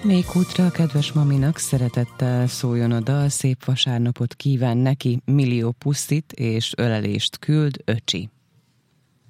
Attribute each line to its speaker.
Speaker 1: Bármelyik útra a kedves maminak szeretettel szóljon a dal, szép vasárnapot kíván neki, millió puszit és ölelést küld, öcsi.